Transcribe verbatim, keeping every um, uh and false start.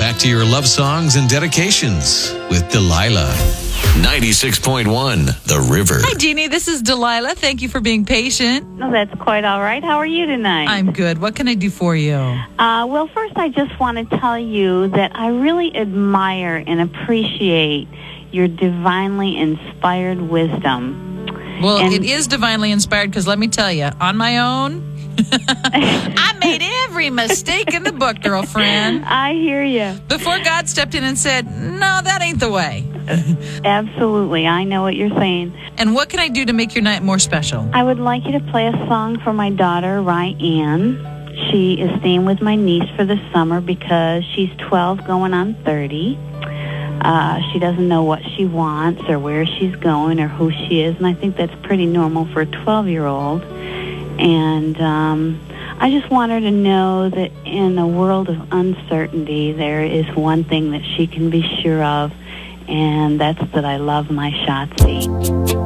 back to your love songs and dedications with Delilah. ninety-six point one, The River. Hi, Jeannie. This is Delilah. Thank you for being patient. No, that's quite all right. How are you tonight? I'm good. What can I do for you? Uh, well, first, I just want to tell you that I really admire and appreciate your divinely inspired wisdom. Well, And- it is divinely inspired because let me tell you, on my own, I made every mistake in the book, girlfriend. I hear you. Before God stepped in and said, no, that ain't the way. Absolutely. I know what you're saying. And what can I do to make your night more special? I would like you to play a song for my daughter, Ryan. She is staying with my niece for the summer because she's twelve going on thirty. Uh, she doesn't know what she wants or where she's going or who she is, and I think that's pretty normal for a twelve-year-old. And um, I just want her to know that in a world of uncertainty, there is one thing that she can be sure of, and that's that I love my Shotzi.